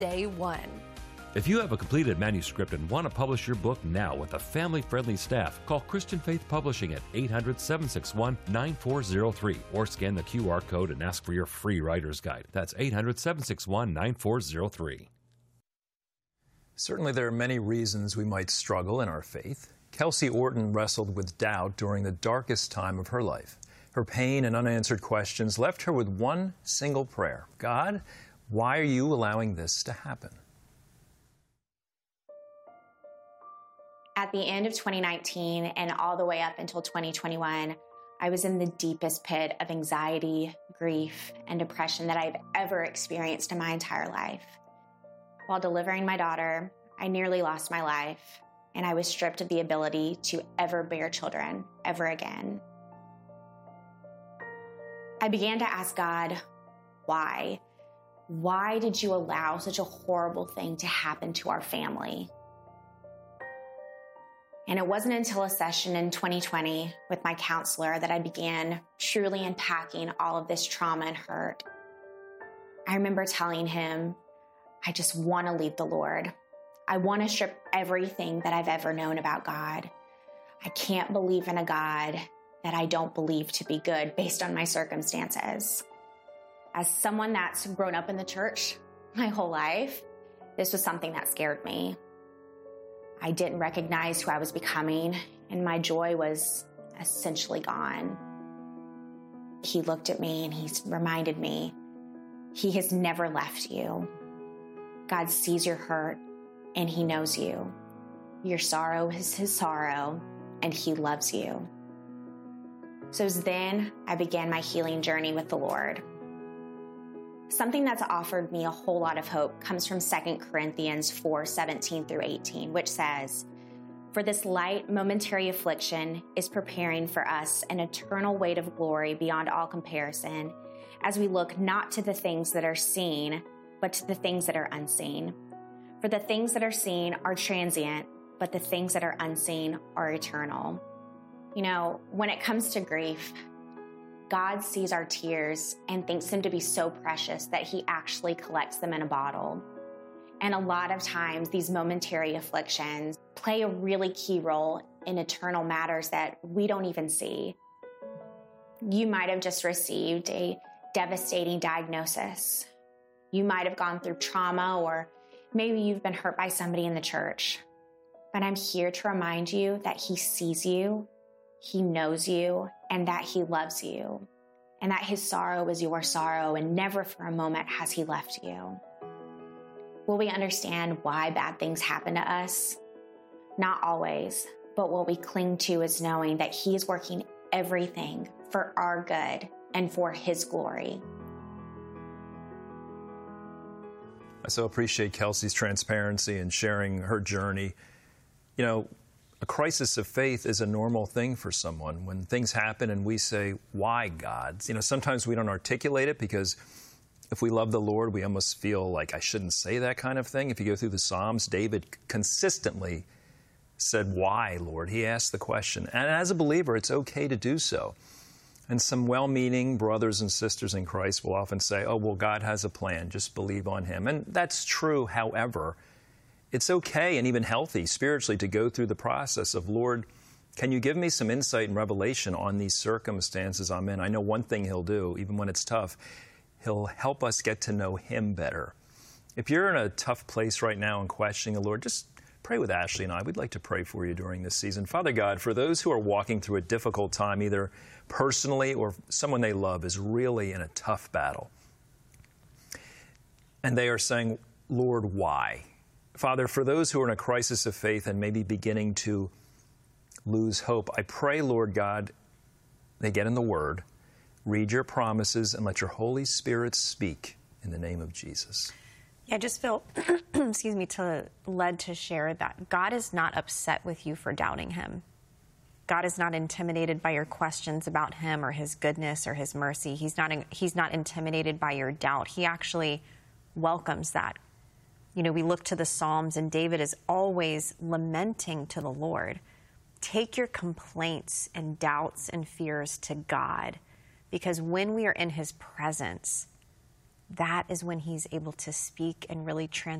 Day one. If you have a completed manuscript and want to publish your book now with a family-friendly staff, call Christian Faith Publishing at 800-761-9403 or scan the QR code and ask for your free writer's guide. That's 800-761-9403. Certainly there are many reasons we might struggle in our faith. Kelsey Orton wrestled with doubt during the darkest time of her life. Her pain and unanswered questions left her with one single prayer: God, why are you allowing this to happen? At the end of 2019 and all the way up until 2021, I was in the deepest pit of anxiety, grief, and depression that I've ever experienced in my entire life. While delivering my daughter, I nearly lost my life, and I was stripped of the ability to ever bear children ever again. I began to ask God, why? Why did you allow such a horrible thing to happen to our family? And it wasn't until a session in 2020 with my counselor that I began truly unpacking all of this trauma and hurt. I remember telling him, I just want to leave the Lord. I want to strip everything that I've ever known about God. I can't believe in a God that I don't believe to be good based on my circumstances. As someone that's grown up in the church my whole life, this was something that scared me. I didn't recognize who I was becoming, and my joy was essentially gone. He looked at me and he reminded me, He has never left you. God sees your hurt and He knows you. Your sorrow is His sorrow and He loves you. So then I began my healing journey with the Lord. Something that's offered me a whole lot of hope comes from 2 Corinthians 4:17 through 18, which says, "For this light momentary affliction is preparing for us an eternal weight of glory beyond all comparison, as we look not to the things that are seen, but to the things that are unseen. For the things that are seen are transient, but the things that are unseen are eternal." You know, when it comes to grief, God sees our tears and thinks them to be so precious that He actually collects them in a bottle. And a lot of times, these momentary afflictions play a really key role in eternal matters that we don't even see. You might have just received a devastating diagnosis. You might have gone through trauma, or maybe you've been hurt by somebody in the church. But I'm here to remind you that He sees you, He knows you, and that He loves you, and that His sorrow is your sorrow, and never for a moment has He left you. Will we understand why bad things happen to us? Not always, but what we cling to is knowing that He is working everything for our good and for His glory. I so appreciate Kelsey's transparency and sharing her journey. You know, a crisis of faith is a normal thing for someone. When things happen and we say, why, God? You know, sometimes we don't articulate it because if we love the Lord, we almost feel like I shouldn't say that kind of thing. If you go through the Psalms, David consistently said, why, Lord? He asked the question. And as a believer, it's okay to do so. And some well-meaning brothers and sisters in Christ will often say, oh, well, God has a plan. Just believe on Him. And that's true. However, it's okay and even healthy spiritually to go through the process of, Lord, can you give me some insight and revelation on these circumstances I'm in? I know one thing He'll do, even when it's tough, He'll help us get to know Him better. If you're in a tough place right now and questioning the Lord, just pray with Ashley and I. We'd like to pray for you during this season. Father God, for those who are walking through a difficult time, either personally or someone they love is really in a tough battle, and they are saying, Lord, why? Father, for those who are in a crisis of faith and maybe beginning to lose hope, I pray, Lord God, they get in the Word, read your promises, and let your Holy Spirit speak in the name of Jesus. I just feel, led to share that God is not upset with you for doubting Him. God is not intimidated by your questions about Him or His goodness or His mercy. He's not intimidated by your doubt. He actually welcomes that. You know, we look to the Psalms, and David is always lamenting to the Lord. Take your complaints and doubts and fears to God, because when we are in His presence, that is when he's able to speak and really